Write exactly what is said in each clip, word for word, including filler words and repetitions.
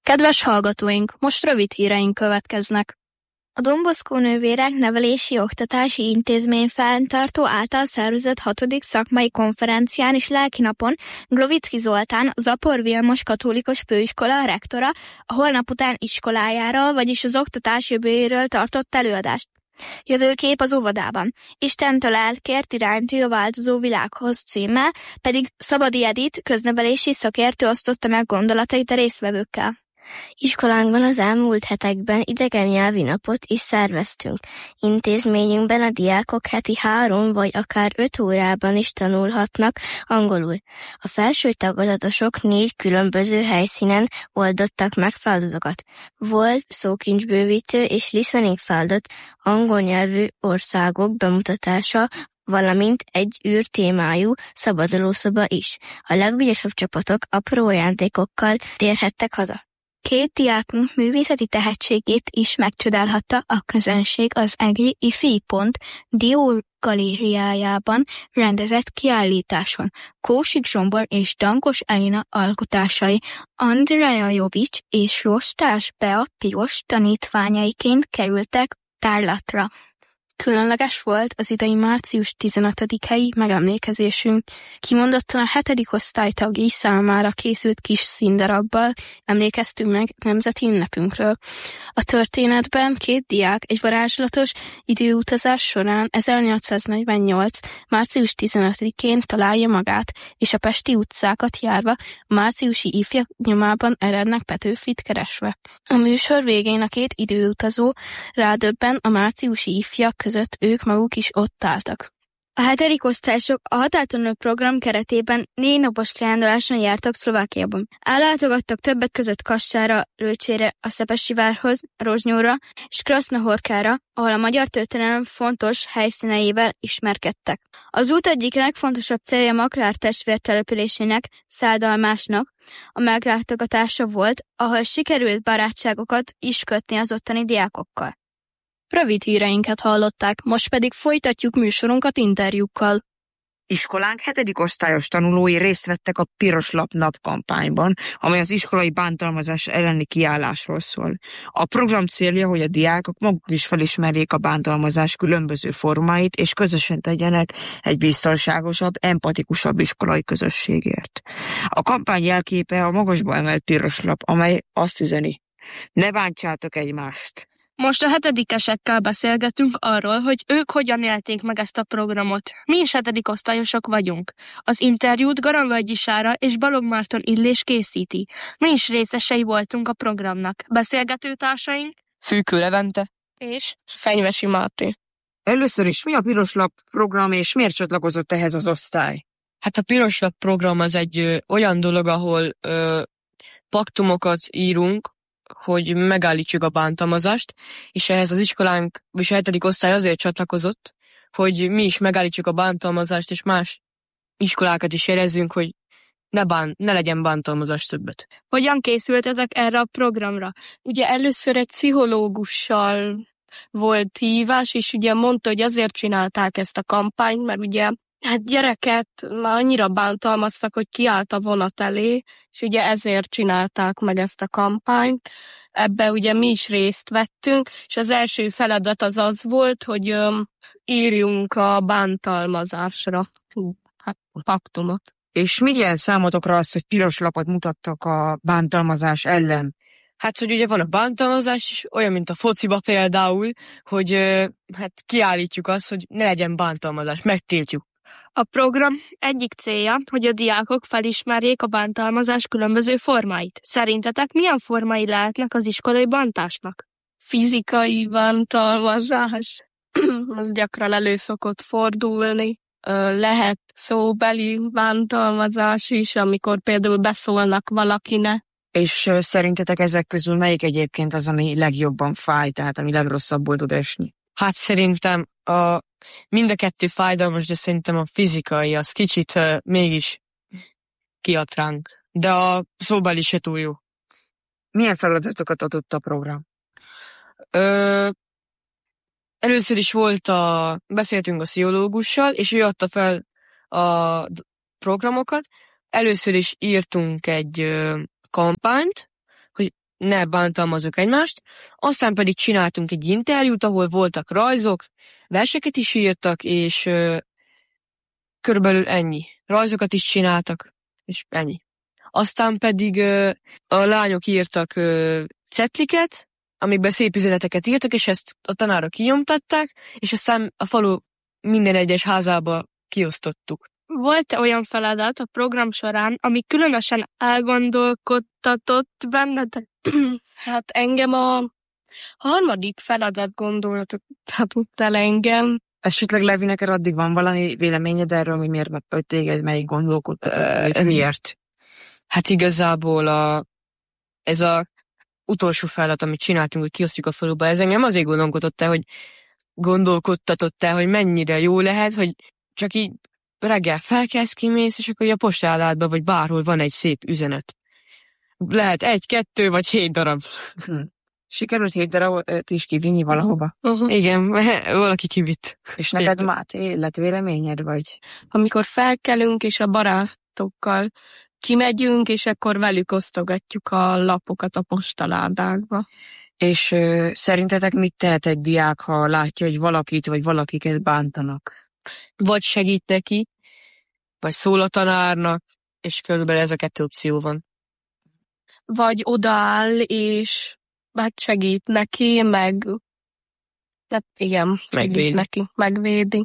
Kedves hallgatóink, most rövid híreink következnek. A Don Bosco Nővérek Nevelési Oktatási Intézmény fenntartó által szervezett hatodik szakmai konferencián és lelkinapon Glovicki Zoltán, az Apor Vilmos Katolikus Főiskola rektora a holnap után iskolájáról, vagyis az oktatás jövőjéről tartott előadást. Jövőkép az óvodában. Istentől elkért iránytű a változó világhoz címmel, pedig Szabadi Edith köznevelési szakértő osztotta meg gondolatait a résztvevőkkel. Iskolánkban az elmúlt hetekben idegen nyelvi napot is szerveztünk. Intézményünkben a diákok heti három vagy akár öt órában is tanulhatnak angolul. A felső tagadatosok négy különböző helyszínen oldottak meg feladatokat. Volt szókincsbővítő és listening feladat, angol nyelvű országok bemutatása, valamint egy űr témájú szabadulószoba is. A legügyesebb csapatok apró ajándékokkal térhettek haza. Két diákunk művészeti tehetségét is megcsodálhatta a közönség az Egri Ifj Pont Dió galériájában rendezett kiállításon. Kósik Zsombor és Dankos Elina alkotásai Andrea Jovics és Rostás Bea Piros tanítványaiként kerültek tárlatra. Különleges volt az idei március tizenötödikei megemlékezésünk. Kimondottan a hetedik osztály tagjai számára készült kis színdarabbal emlékeztünk meg nemzeti ünnepünkről. A történetben két diák egy varázslatos időutazás során ezernyolcszáznegyvennyolc. március tizenötödikén találja magát, és a pesti utcákat járva a márciusi ifjak nyomában erednek Petőfit keresve. A műsor végén a két időutazó rádöbben a márciusi ifjak között ők maguk is ott álltak. A hetedik osztályosok a Határtanuló program keretében négy napos kiránduláson jártak Szlovákiában. Ellátogattak többek között Kassára, Lőcsére, a Szepessivárhoz, Rozsnyóra és Krasznahorkára, ahol a magyar történelem fontos helyszíneivel ismerkedtek. Az út egyik legfontosabb célja Maklár testvér településének, Száldalmásnak a meglátogatása volt, ahol sikerült barátságokat is kötni az ottani diákokkal. Rövid híreinket hallották, most pedig folytatjuk műsorunkat interjúkkal. Iskolánk hetedik osztályos tanulói részt vettek a Piros Lap nap kampányban, amely az iskolai bántalmazás elleni kiállásról szól. A program célja, hogy a diákok maguk is felismerjék a bántalmazás különböző formáit, és közösen tegyenek egy biztonságosabb, empatikusabb iskolai közösségért. A kampány jelképe a magasba emelt piros lap, amely azt üzeni: ne bántsátok egymást! Most a hetedikesekkel beszélgetünk arról, hogy ők hogyan élték meg ezt a programot. Mi is hetedik osztályosok vagyunk. Az interjút Garamvölgyi Sára és Balogh Márton Illés készíti. Mi is részesei voltunk a programnak. Beszélgetőtársaink Szűkő Levente és Fenyvesi Márti. Először is, mi a Piros Lap program, és miért csatlakozott ehhez az osztály? Hát a Piros Lap program az egy ö, olyan dolog, ahol ö, paktumokat írunk, hogy megállítsuk a bántalmazást, és ehhez az iskolánk, és a hetedik osztály azért csatlakozott, hogy mi is megállítsuk a bántalmazást, és más iskolákat is érezzünk, hogy ne, bán, ne legyen bántalmazás többet. Hogyan készültetek erre a programra? Ugye először egy pszichológussal volt hívás, és ugye mondta, hogy azért csinálták ezt a kampányt, mert ugye hát gyereket már annyira bántalmaztak, hogy kiállt a vonat elé, és ugye ezért csinálták meg ezt a kampányt. Ebbe ugye mi is részt vettünk, és az első feladat az az volt, hogy öm, írjunk a bántalmazásra. Hú, hát paktumot. És mit jelent számotokra az, hogy piros lapot mutattak a bántalmazás ellen? Hát, hogy ugye van a bántalmazás is, olyan, mint a fociba például, hogy ö, hát kiállítjuk azt, hogy ne legyen bántalmazás, megtiltjuk. A program egyik célja, hogy a diákok felismerjék a bántalmazás különböző formáit. Szerintetek milyen formái lehetnek az iskolai bántásnak? Fizikai bántalmazás, az gyakran elő szokott fordulni. Lehet szóbeli bántalmazás is, amikor például beszólnak valakinek. És szerintetek ezek közül melyik egyébként az, ami legjobban fáj, tehát ami legrosszabbul tud esni? Hát szerintem a mind a kettő fájdalmas, de szerintem a fizikai az kicsit uh, mégis kiad ránk. De a szóbeli se túl jó. Milyen feladatokat adott a program? Ö, először is volt a... Beszéltünk a pszichológussal, és ő adta fel a programokat. Először is írtunk egy ö, kampányt, hogy ne bántalmazzuk egymást. Aztán pedig csináltunk egy interjút, ahol voltak rajzok, verseket is írtak, és ö, körülbelül ennyi. Rajzokat is csináltak, és ennyi. Aztán pedig ö, a lányok írtak ö, cetliket, amikben szép üzeneteket írtak, és ezt a tanárok kinyomtatták, és aztán a falu minden egyes házába kiosztottuk. Volt-e olyan feladat a program során, ami különösen elgondolkodtatott bennetek? Hát engem a harmadik feladat gondolkodtatott el engem. Esetleg Levi, neked addig van valami véleményed erről, hogy miért, hogy téged melyik gondolkodtatott, miért? Hát igazából a, ez a utolsó feladat, amit csináltunk, hogy kiosztjuk a faluba, ez engem azért gondolkodott el, hogy gondolkodtatott el, hogy mennyire jó lehet, hogy csak így reggel felkelsz, kimész, és akkor a postáládban, vagy bárhol van egy szép üzenet. Lehet egy, kettő, vagy hét darab. Hm. Sikerült hét darabot is kivinni valahova? Uh-huh. Igen, valaki kivitt. És neked, Máté, lett véleményed, vagy? Amikor felkelünk, és a barátokkal kimegyünk, és akkor velük osztogatjuk a lapokat a postaládákba. És ö, szerintetek mit tehet egy diák, ha látja, hogy valakit, vagy valakiket bántanak? Vagy segít neki, vagy szól a tanárnak, és körülbelül ez a kettő opció van. Vagy odaáll, és megsegít neki, meg de igen, megvédi. neki, megvédi.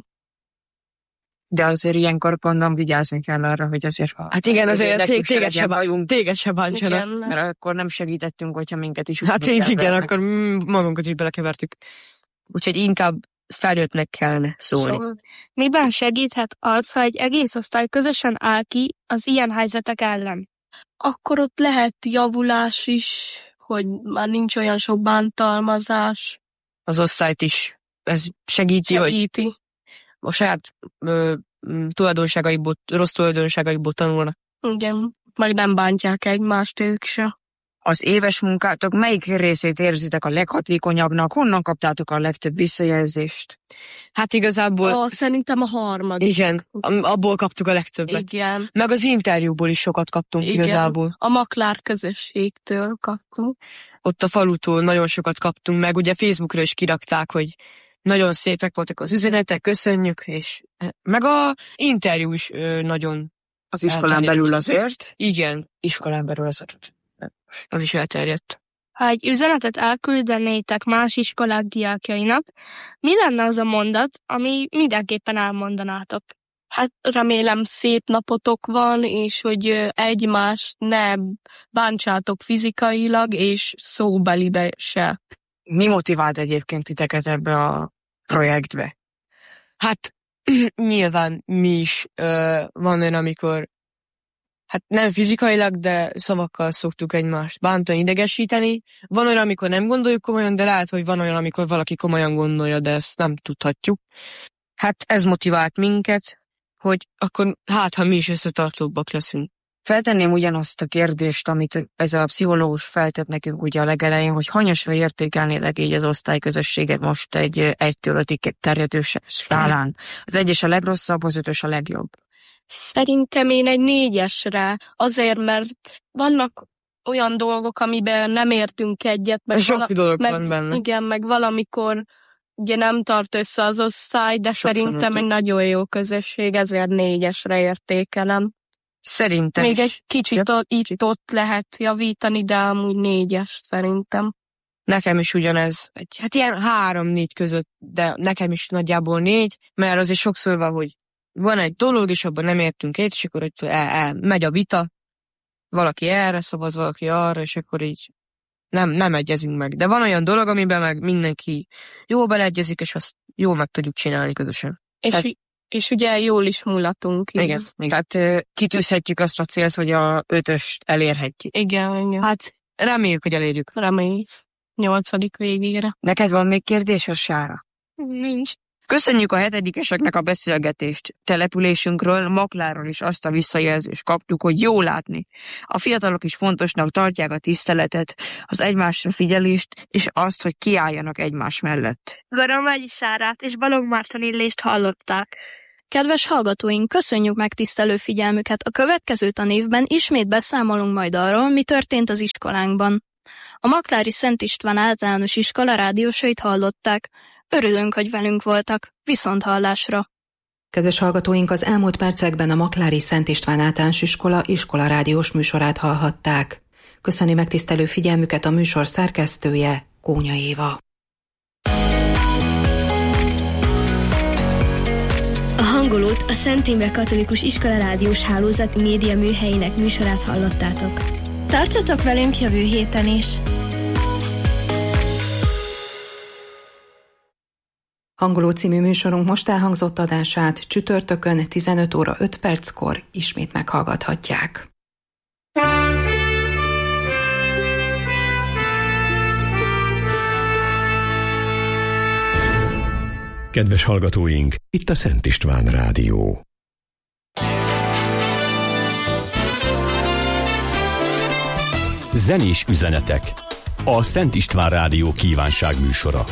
De azért ilyenkor mondom, vigyázni kell arra, hogy azért... Hát igen, azért téged, téged, se, bá, téged se bántsanak. Igen. Mert akkor nem segítettünk, hogyha minket is... Hát igen, igen, akkor magunkat is belekevertük. Úgyhogy inkább felnőttnek kellene szólni. Szóval, miben segíthet az, ha egy egész osztály közösen áll ki az ilyen helyzetek ellen? Akkor ott lehet javulás is, hogy már nincs olyan sok bántalmazás. Az osztályt is ez segíti, segíti. hogy a saját ö, tulajdonságaiból, rossz tulajdonságaiból tanulnak. Igen, meg nem bántják egymást ők se. Az éves munkátok melyik részét érzitek a leghatékonyabbnak? Honnan kaptátok a legtöbb visszajelzést? Hát igazából... Ó, szerintem a harmadik. Igen, abból kaptuk a legtöbbet. Igen. Meg az interjúból is sokat kaptunk. Igen. Igazából. A Maklár közösségtől kaptunk. Ott a falutól nagyon sokat kaptunk, meg ugye Facebookra is kirakták, hogy nagyon szépek voltak az üzenetek, köszönjük, és meg a interjú is ö, nagyon... Az iskolán belül azért? Igen. Iskolán belül azért. Az is elterjedt. Ha egy üzenetet elküldenétek más iskolák diákjainak, mi lenne az a mondat, ami mindenképpen elmondanátok? Hát remélem szép napotok van, és hogy egymást ne bántsátok fizikailag, és szóbelibe se. Mi motivált egyébként titeket ebbe a projektbe? Hát nyilván mi is ö, van olyan, amikor hát nem fizikailag, de szavakkal szoktuk egymást bántani, idegesíteni. Van olyan, amikor nem gondoljuk komolyan, de lehet, hogy van olyan, amikor valaki komolyan gondolja, de ezt nem tudhatjuk. Hát ez motivált minket, hogy akkor hát, ha mi is összetartóbbak leszünk. Feltenném ugyanazt a kérdést, amit ez a pszichológus feltett nekünk ugye a legelején, hogy hanyasra értékelnétek így az osztályközösséget most egy egytől ötig terjedő skálán. Az egyes a legrosszabb, az ötös a legjobb. Szerintem én egy négyesre, azért, mert vannak olyan dolgok, amiben nem értünk egyet. Meg sok vala- dolog meg, van benne. Igen, meg valamikor ugye nem tart össze az osztály, de sok szerintem szanotó. Egy nagyon jó közösség, ezért négyesre értékelem. Szerintem Még is. egy kicsit ja, itt-ott lehet javítani, de amúgy négyes szerintem. Nekem is ugyanez. Egy, hát ilyen három-négy között, de nekem is nagyjából négy, mert azért sokszor van, hogy van egy dolog, és abban nem értünk egyet, és akkor hogy el, el, megy a vita, valaki erre szavaz, valaki arra, és akkor így nem, nem egyezünk meg. De van olyan dolog, amiben meg mindenki jól beleegyezik, és azt jól meg tudjuk csinálni közösen. És, Tehát, és ugye jól is mulatunk. Igen. igen. Tehát uh, kitűzhetjük azt a célt, hogy a ötöst elérhetjük. Igen, igen. Hát reméljük, hogy elérjük. Reméljük. Nyolcadik végére. Neked van még kérdés a Sára? Nincs. Köszönjük a hetedikeseknek a beszélgetést. Településünkről, Makláról is azt a visszajelzést kaptuk, hogy jó látni. A fiatalok is fontosnak tartják a tiszteletet, az egymásra figyelést, és azt, hogy kiálljanak egymás mellett. Garamagyi Sárát és Balogh Márton Illést hallották. Kedves hallgatóink, köszönjük megtisztelő figyelmüket. A következő tanévben ismét beszámolunk majd arról, mi történt az iskolánkban. A Maklári Szent István Általános Iskola rádiósait hallották. Örülünk, hogy velünk voltak. Viszonthallásra! Kedves hallgatóink, az elmúlt percekben a Maklári Szent István Általános Iskola iskola rádiós műsorát hallhatták. Köszöni megtisztelő figyelmüket a műsor szerkesztője, Kónya Éva. A hangolót a Szent Imre Katolikus Iskola rádiós hálózat média műhelyének műsorát hallottátok. Tartsatok velünk jövő héten is! Hangoló című műsorunk most elhangzott adását csütörtökön tizenöt óra öt perckor ismét meghallgathatják. Kedves hallgatóink, itt a Szent István Rádió. Zenés üzenetek. A Szent István Rádió kívánság műsora.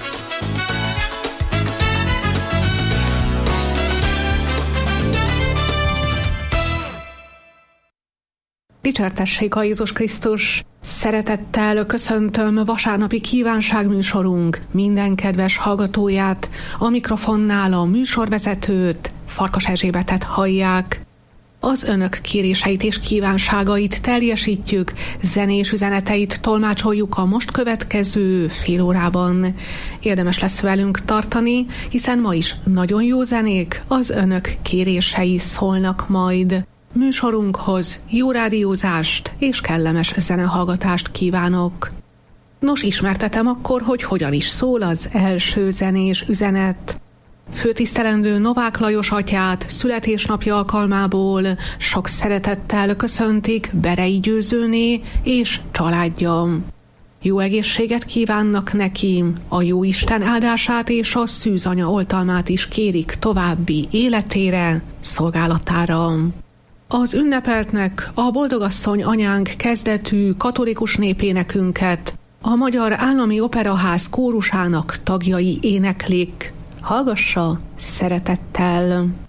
Dicsértessék a Jézus Krisztus! Szeretettel köszöntöm vasárnapi kívánságműsorunk minden kedves hallgatóját, a mikrofonnál a műsorvezetőt, Farkas Erzsébetet hallják. Az önök kéréseit és kívánságait teljesítjük, zenés üzeneteit tolmácsoljuk a most következő fél órában. Érdemes lesz velünk tartani, hiszen ma is nagyon jó zenék, az önök kérései szólnak majd. Műsorunkhoz jó rádiózást és kellemes zenehallgatást kívánok. Nos, ismertetem akkor, hogy hogyan is szól az első zenés üzenet. Főtisztelendő Novák Lajos atyát születésnapja alkalmából sok szeretettel köszöntik Berei Győzőné és családja. Jó egészséget kívánnak neki, a Jóisten áldását és a szűzanya oltalmát is kérik további életére, szolgálatára. Az ünnepeltnek a Boldogasszony anyánk kezdetű katolikus népénekünket a Magyar Állami Operaház kórusának tagjai éneklik. Hallgassa szeretettel!